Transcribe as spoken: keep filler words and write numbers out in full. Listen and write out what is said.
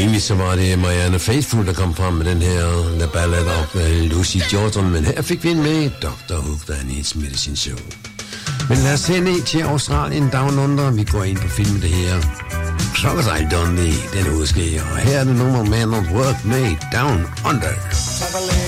Egentlig så var det Marianne Faithfull, der kom frem med den her La Ballade of Lucy Jordan, men her fik vi en med doktor Hook, der er Needs Medicine Show. Men lad os se ned til Australien Down Under. Vi går ind på filmen det her Crocodile Dundee, den udsker, og her er det nummer Man of Work med Down Under.